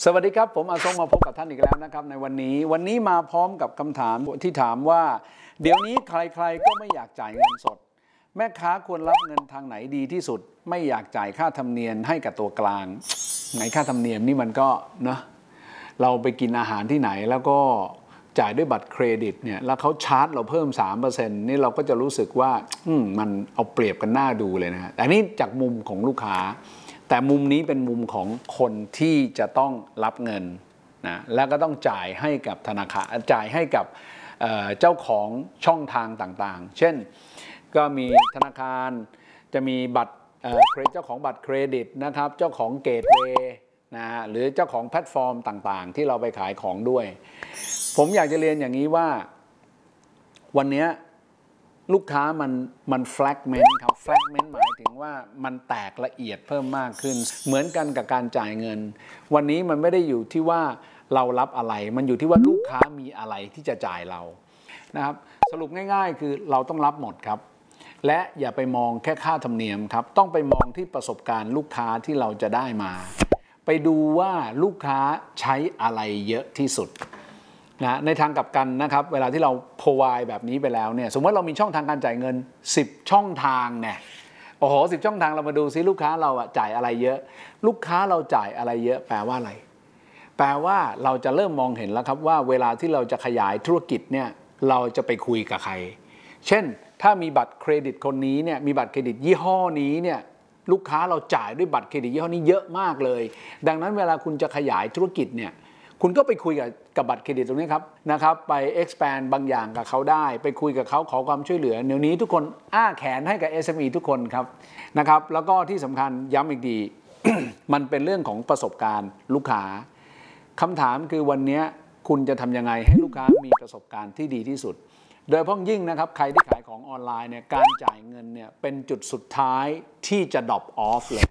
สวัสดีครับผมอาทรงมาพบกับท่านอีกแล้วนะครับในวันนี้มาพร้อมกับคำถามที่ถามว่าเดี๋ยวนี้ใครๆก็ไม่อยากจ่ายเงินสดแม่ค้าควรรับเงินทางไหนดีที่สุดไม่อยากจ่ายค่าธรรมเนียมให้กับตัวกลางในค่าธรรมเนียมนี่มันก็นะเราไปกินอาหารที่ไหนแล้วก็จ่ายด้วยบัตรเครดิตเนี่ยแล้วเขาชาร์จเราเพิ่ม 3% นี่เราก็จะรู้สึกว่ามันเอาเปรียบกันหน้าดูเลยนะฮะแต่นี่จากมุมของลูกค้าแต่มุมนี้เป็นมุมของคนที่จะต้องรับเงินนะแล้วก็ต้องจ่ายให้กับธนาคารจ่ายให้กับเจ้าของช่องทางต่างๆเช่นก็มีธนาคารจะมีบัตรเจ้าของบัตรเครดิตนะครับเจ้าของเกตเวย์นะหรือเจ้าของแพลตฟอร์มต่างๆที่เราไปขายของด้วยผมอยากจะเรียนอย่างนี้ว่าวันนี้ลูกค้ามันแฟลกเมนต์ครับแฟลกเมนต์หมายถึงว่ามันแตกละเอียดเพิ่มมากขึ้นเหมือนกันกับการจ่ายเงินวันนี้มันไม่ได้อยู่ที่ว่าเรารับอะไรมันอยู่ที่ว่าลูกค้ามีอะไรที่จะจ่ายเรานะครับสรุปง่ายๆคือเราต้องรับหมดครับและอย่าไปมองแค่ค่าธรรมเนียมครับต้องไปมองที่ประสบการณ์ลูกค้าที่เราจะได้มาไปดูว่าลูกค้าใช้อะไรเยอะที่สุดนะในทางกลับกันนะครับเวลาที่เรา provide แบบนี้ไปแล้วเนี่ยสมมติเรามีช่องทางการจ่ายเงิน10ช่องทางเนี่ยโอ้โห10ช่องทางเรามาดูซิลูกค้าเราจ่ายอะไรเยอะลูกค้าเราจ่ายอะไรเยอะแปลว่าอะไรแปลว่าเราจะเริ่มมองเห็นแล้วครับว่าเวลาที่เราจะขยายธุรกิจเนี่ยเราจะไปคุยกับใครเช่นถ้ามีบัตรเครดิตคนนี้เนี่ยมีบัตรเครดิตยี่ห้อนี้เนี่ยลูกค้าเราจ่ายด้วยบัตรเครดิตยี่ห้อนี้เยอะมากเลยดังนั้นเวลาคุณจะขยายธุรกิจเนี่ยคุณก็ไปคุยกับบัตรเครดิตตรงนี้ครับนะครับไป expand บางอย่างกับเขาได้ไปคุยกับเขาขอความช่วยเหลือเดี๋ยวนี้ทุกคนอ้าแขนให้กับ SME ทุกคนครับนะครับแล้วก็ที่สำคัญย้ำอีกดี มันเป็นเรื่องของประสบการณ์ลูกค้าคำถามคือวันนี้คุณจะทำยังไงให้ลูกค้ามีประสบการณ์ที่ดีที่สุดโดยเฉพาะยิ่งนะครับใครที่ขายของออนไลน์เนี่ยการจ่ายเงินเนี่ยเป็นจุดสุดท้ายที่จะดรอปออฟเลย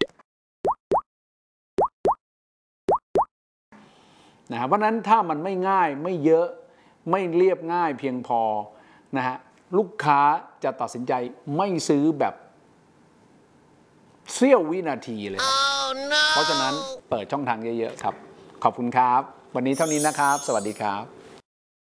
นะเพราะนั้นถ้ามันไม่ง่ายไม่เยอะไม่เรียบง่ายเพียงพอนะฮะลูกค้าจะตัดสินใจไม่ซื้อแบบเสี้ยววินาทีเลยครับ เพราะฉะนั้นเปิดช่องทางเยอะๆครับขอบคุณครับวันนี้เท่านี้นะครับสวัสดีครับ